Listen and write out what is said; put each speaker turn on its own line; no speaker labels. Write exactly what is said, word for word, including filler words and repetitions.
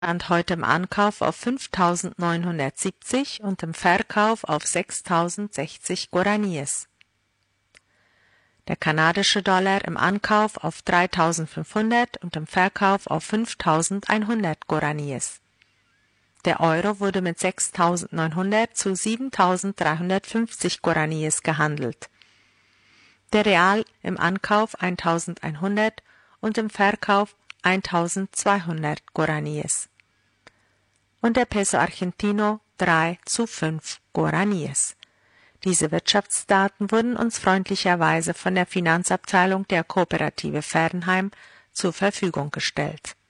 stand heute im Ankauf auf fünftausendneunhundertsiebzig und im Verkauf auf sechstausendsechzig Guaraníes. Der kanadische Dollar im Ankauf auf dreitausendfünfhundert und im Verkauf auf fünftausendeinhundert Guaraníes. Der Euro wurde mit sechstausendneunhundert zu siebentausenddreihundertfünfzig Guaraníes gehandelt. Der Real im Ankauf eintausendeinhundert und im Verkauf eintausendzweihundert Guaraníes. Und der Peso Argentino drei zu fünf Guaraníes. Diese Wirtschaftsdaten wurden uns freundlicherweise von der Finanzabteilung der Kooperative Fernheim zur Verfügung gestellt.